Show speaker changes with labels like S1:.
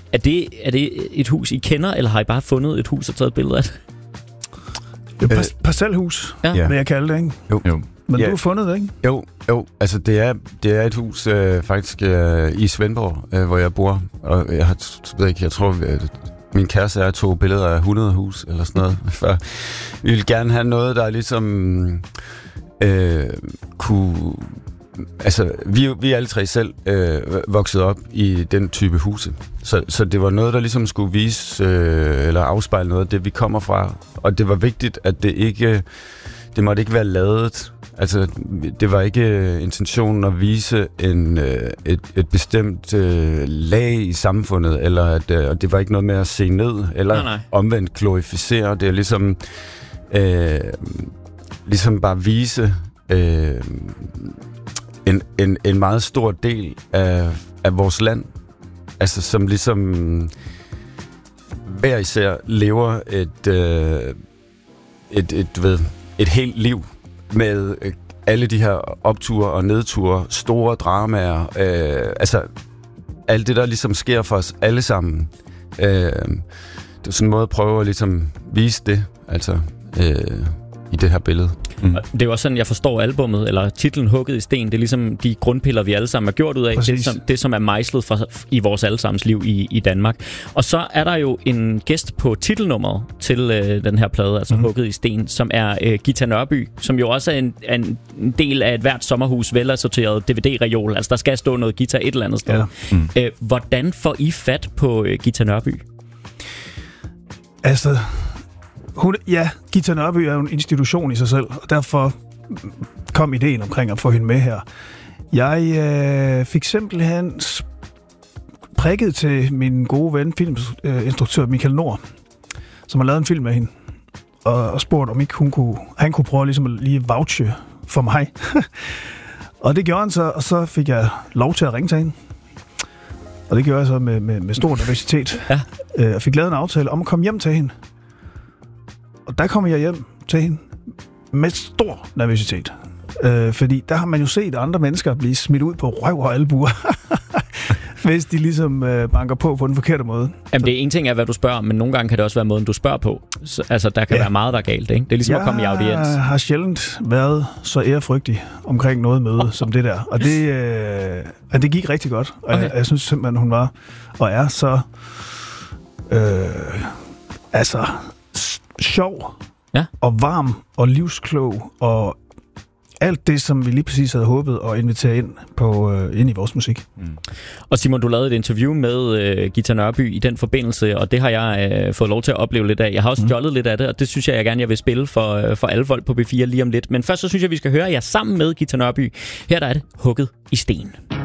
S1: Er det et hus, I kender, eller har I bare fundet et hus og taget et billede af det?
S2: Parcelhus, vil jeg kalde det, ikke?
S3: Jo.
S2: Men du har fundet det, ikke?
S3: Jo. Altså, det er et hus faktisk i Svendborg, hvor jeg bor. Og jeg tror, min kæreste er tog billeder af 100 hus, eller sådan noget. For vi vil gerne have noget, der ligesom kunne... Altså, vi er alle tre selv vokset op i den type huse. Så det var noget, der ligesom skulle vise eller afspejle noget af det, vi kommer fra. Og det var vigtigt, at det måtte ikke være ladet. Altså, det var ikke intentionen at vise et bestemt lag i samfundet, eller og det var ikke noget med at se ned, eller omvendt glorificere. Det er ligesom bare vise en meget stor del af vores land, altså som ligesom hver især lever et helt liv med alle de her opture og nedture, store dramaer, altså alt det, der ligesom sker for os alle sammen. Det er sådan en måde at prøve at ligesom vise det, altså i det her billede.
S1: Det er jo også sådan, jeg forstår albummet, eller titlen Hugget i sten. Det er ligesom de grundpiller, vi alle sammen er gjort ud af. Det, som er mejslet i vores allesammens liv i Danmark. Og så er der jo en gæst på titelnummeret til den her plade, altså Hugget i sten, som er Ghita Nørby, som jo også er en del af et hvert sommerhus velassorteret DVD-reol. Altså, der skal stå noget guitar et eller andet sted. Ja. Hvordan får I fat på Ghita Nørby?
S2: Altså... Ghita Nørby er jo en institution i sig selv, og derfor kom ideen omkring at få hende med her. Jeg fik simpelthen prikket til min gode ven, filminstruktør Michael Nord, som har lavet en film med hende, og spurgt, om ikke han kunne prøve ligesom at lige vouche for mig. Og det gjorde han så, og så fik jeg lov til at ringe til hende. Og det gjorde jeg så med stor nervøsitet. Ja. Jeg fik lavet en aftale om at komme hjem til hende. Og der kommer jeg hjem til hende med stor nervøsitet. Fordi der har man jo set andre mennesker blive smidt ud på røv og albuer, hvis de ligesom banker på den forkerte måde.
S1: Jamen, det er en ting af, hvad du spørger, men nogle gange kan det også være måden, du spørger på. Altså, der kan være meget, der er galt, ikke? Det er ligesom at komme i audiens.
S2: Jeg har sjældent været så ærefrygtig omkring noget møde som det der. Og det gik rigtig godt. Og okay. jeg synes simpelthen, hun var og er så... sjov og varm og livsklog og alt det, som vi lige præcis havde håbet at invitere ind i vores musik.
S1: Og Simon, du lavede et interview med Ghita Nørby i den forbindelse, og det har jeg fået lov til at opleve lidt af. Jeg har også stjålet lidt af det, og det synes jeg gerne, jeg vil spille for alle folk på B4 lige om lidt. Men først så synes jeg, vi skal høre jer sammen med Ghita Nørby. Her der er det Hugget i sten.